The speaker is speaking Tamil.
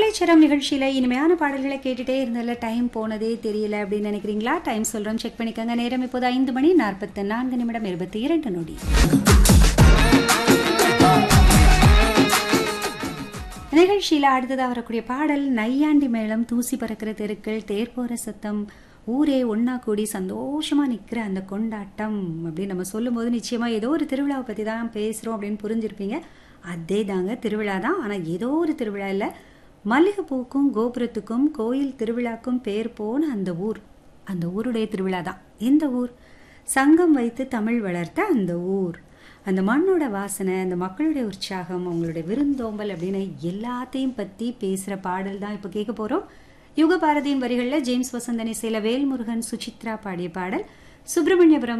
காலைச்சரம் நிகழ்ச்சியில இனிமையான பாடல்களை கேட்டுட்டே இருந்ததுல டைம் போனதே தெரியல அப்படின்னு நினைக்கிறீங்களா? டைம் சொல்றோம், செக் பண்ணிக்கோங்க. நேரம் இப்போது 5:44 நிகழ்ச்சியில அடுத்ததாக வரக்கூடிய பாடல் நையாண்டி மேளம், தூசி பறக்கிற தெருக்கள், தேர் போற சத்தம், ஊரே ஒன்னா கூடி சந்தோஷமா நிக்கிற அந்த கொண்டாட்டம் அப்படின்னு நம்ம சொல்லும்போது நிச்சயமா ஏதோ ஒரு திருவிழாவை பத்தி தான் பேசுறோம் அப்படின்னு புரிஞ்சிருப்பீங்க. அதே தாங்க, திருவிழா தான். ஆனா ஏதோ ஒரு திருவிழா இல்ல, மல்லிகைப்பூக்கும் கோபுரத்துக்கும் கோயில் திருவிழாக்கும் பேர் போன அந்த ஊர், அந்த ஊருடைய திருவிழா தான். எந்த ஊர்? சங்கம் வைத்து தமிழ் வளர்த்த அந்த ஊர். அந்த மண்ணோட வாசனை, அந்த மக்களுடைய உற்சாகம், அவங்களுடைய விருந்தோம்பல் அப்படின்னு எல்லாத்தையும் பத்தி பேசுற பாடல் தான் இப்ப கேட்க போறோம். யுக பாரதியின் வரிகள்ல ஜேம்ஸ் வசந்தன் இசையில வேல்முருகன், சுசித்ரா பாடிய பாடல். சுப்பிரமணியபுரம்